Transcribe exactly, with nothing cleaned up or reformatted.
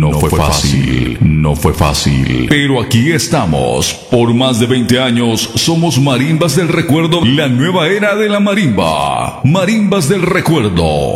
No fue fácil, no fue fácil. Pero aquí estamos. Por más de veinte años somos Marimbas del Recuerdo, la nueva era de la marimba. Marimbas del Recuerdo.